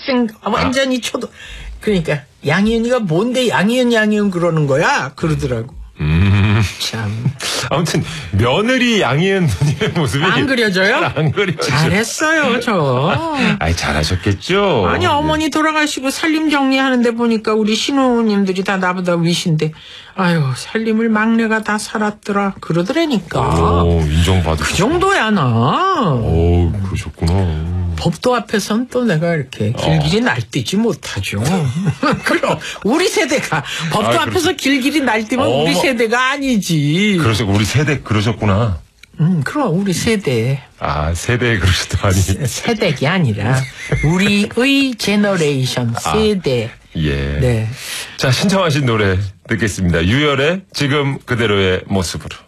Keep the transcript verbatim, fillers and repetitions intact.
초등학생 완전히 초등 그러니까 양희은이가 뭔데 양희은 양희은 그러는 거야 그러더라고. 음. 참. 아무튼 며느리 양희은 누님의 모습이 안 그려져요? 안 그려져. 잘했어요 저. 아이 잘하셨겠죠. 아니 어머니 돌아가시고 살림 정리하는데 보니까 우리 신우님들이 다 나보다 위신데 아유 살림을 막내가 다 살았더라 그러더라니까. 오, 인정받으셨어. 그 정도야 나. 오, 그러셨구나. 법도 앞에선 또 내가 이렇게 길길이 어. 날뛰지 못하죠. 그럼 우리 세대가 법도 아, 앞에서 길길이 날뛰면 어머. 우리 세대가 아니지. 그러셨 우리 세대 그러셨구나. 음, 그럼 우리 세대. 아, 세대에 그러셨다니. 세대가 아니라 우리의 제너레이션 세대. 아, 예. 네. 자, 신청하신 노래 듣겠습니다. 유열의 지금 그대로의 모습으로.